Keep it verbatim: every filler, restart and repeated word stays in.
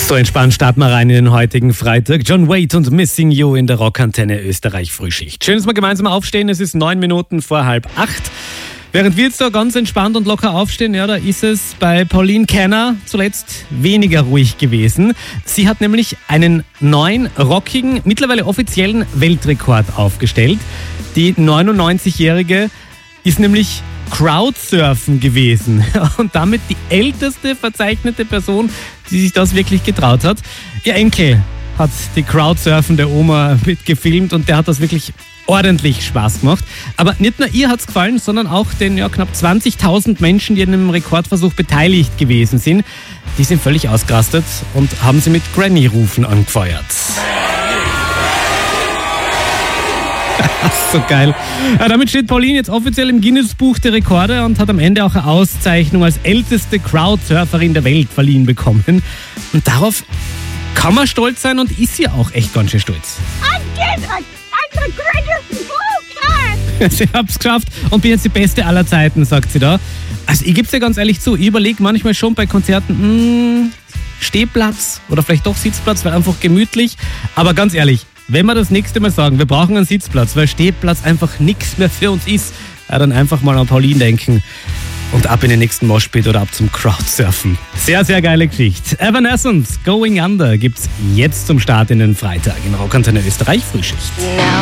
So entspannt starten wir rein in den heutigen Freitag. John Waite und Missing You in der Rockantenne Österreich Frühschicht. Schön, dass wir gemeinsam aufstehen. Es ist neun Minuten vor halb acht. Während wir jetzt da ganz entspannt und locker aufstehen, ja, da ist es bei Pauline Kenner zuletzt weniger ruhig gewesen. Sie hat nämlich einen neuen, rockigen, mittlerweile offiziellen Weltrekord aufgestellt. Die neunundneunzigjährige ist nämlich Crowdsurfen gewesen und damit die älteste verzeichnete Person, die sich das wirklich getraut hat. Ihr Enkel hat die Crowdsurfende Oma mitgefilmt und der hat das wirklich ordentlich Spaß gemacht. Aber nicht nur ihr hat es gefallen, sondern auch den ja, knapp zwanzigtausend Menschen, die an dem Rekordversuch beteiligt gewesen sind. Die sind völlig ausgerastet und haben sie mit Granny-Rufen angefeuert. So geil. Ja, damit steht Pauline jetzt offiziell im Guinness-Buch der Rekorde und hat am Ende auch eine Auszeichnung als älteste Crowdsurferin der Welt verliehen bekommen. Und darauf kann man stolz sein und ist sie auch echt ganz schön stolz. Sie hab's geschafft und bin jetzt die Beste aller Zeiten, sagt sie da. Also ich geb's dir ganz ehrlich zu, ich überlege manchmal schon bei Konzerten, mh, Stehplatz oder vielleicht doch Sitzplatz, wäre einfach gemütlich. Aber ganz ehrlich, wenn wir das nächste Mal sagen, wir brauchen einen Sitzplatz, weil Stehplatz einfach nichts mehr für uns ist, ja, dann einfach mal an Pauline denken und ab in den nächsten Moshpit oder ab zum Crowdsurfen. Sehr, sehr geile Geschichte. Evanescence, Going Under gibt's jetzt zum Start in den Freitag in Rockantenne Österreich Frühschicht. Now